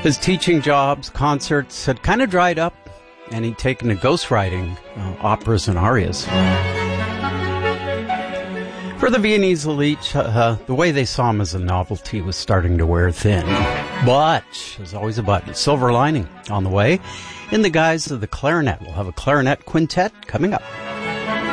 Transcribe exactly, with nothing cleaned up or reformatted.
His teaching jobs, concerts had kind of dried up, and he'd taken to ghostwriting uh, operas and arias. For the Viennese elite, uh, the way they saw him as a novelty was starting to wear thin. But, there's always a but, silver lining on the way. In the guise of the clarinet, we'll have a clarinet quintet coming up.